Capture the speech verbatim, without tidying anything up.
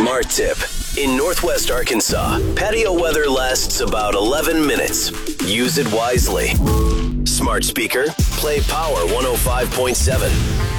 Smart tip. In Northwest Arkansas, patio weather lasts about eleven minutes. Use it wisely. Smart speaker, play Power one oh five point seven.